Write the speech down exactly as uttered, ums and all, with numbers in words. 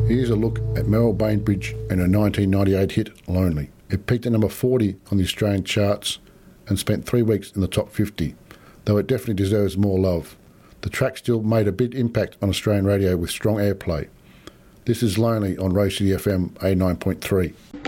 Here's a look at Meryl Bainbridge and her nineteen ninety-eight hit, Lonely. It peaked at number forty on the Australian charts and spent three weeks in the top fifty, though it definitely deserves more love. The track still made a big impact on Australian radio with strong airplay. This is Lonely on Rose City F M eighty-nine point three.